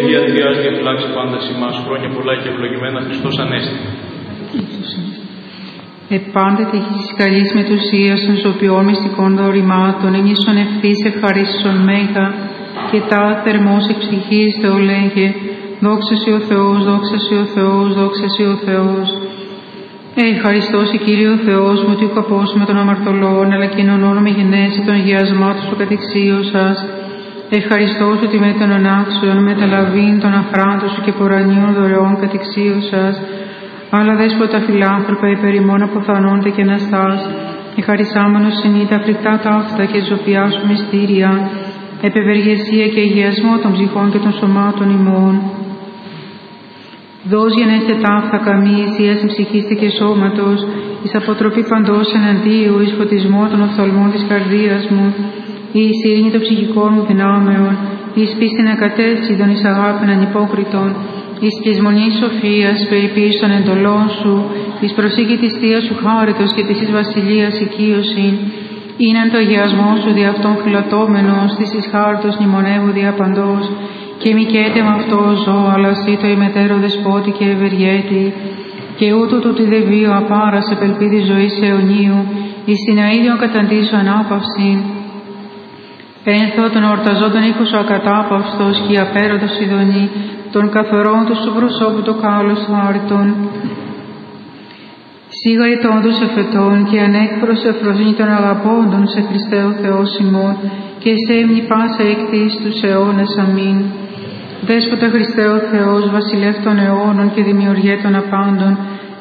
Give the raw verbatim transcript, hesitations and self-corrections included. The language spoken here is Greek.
Αγία Τριάς διαφυλάξει πάντα ημάς, χρόνια πολλά και ευλογημένα Χριστός Ανέστη. Επάντητε έχεις καλής μετουσίας των ζωπιών μυστικών δωρημάτων, ενίσον ευθύς ευχαρίστησον μέγα, και τα θερμός εκ ψυχής Θεολέγε, δόξα σοι ο Θεός, δόξα σοι ο Θεός, δόξα σοι ο Θεός. Ευχαριστώσει Κύριε ο Θεός μου, ότι ουκ απόσουμε των αμαρτωλών, αλλά κοινωνών με γενέση των αγιασμάτων σου κατεξίωσας. Ευχαριστώ ότι με των ανάξιων, με τα λαβήν των αχράντων σου και πορανίων δωρεών κατεξίωσας, αλλά δέσποτα φιλάνθρωπα υπερημών αποθανόνται και αναστάς, ευχαρισάμενος συνείδα φρικτά ταύτα και ζωπιά σου μυστήρια, επευεργεσία και αγιασμό των ψυχών και των σωμάτων ημών. Δώσ' γενέστε ταύτα καμή ισίας ψυχίστη και σώματος, εις αποτροπή παντός εναντίου, εις φωτισμό των οφθαλμών της καρδίας μου, εις ειρήνη των ψυχικών μου δυνάμεων, εις πίστην ακατέστηδων, εις αγάπην ανυπόκριτων, εις πεισμονής σοφίας, περιποίησης των εντολών σου, εις προσήκη της θείας σου χάριτος και της εις βασιλείας οικείωσιν, είναι το αγιασμό σου δι' αυτόν φυλατώμενος, της εις χάριτος μνημονεύου δι' απαντός, και μη καίτε με αυτό ζω, αλλά σύ το ημετέρω δεσπότη και ευεργέτη, και ούτω του τη δε βίο απάρας επελπίδη ζωής αιωνίου, εις την αίδιον καταντήσω ανάπαυσιν. Ένθω τον ορταζόντων ήχο σου ακατάπαυστος και η απέροντος ειδονή, των καθορών του σου προσώπου το κάλος του άρτων. Σίγαρητον τους εφετών και ανέκφρος εφροσύνη των αγαπώντων σε Χριστέ ο Θεός ημών, και σε έμνη πάσα εκτής τους αιώνες. Αμήν. Δέσποτα Χριστέ ο Θεός, βασιλεύ των αιώνων και δημιουργέ των απάντων,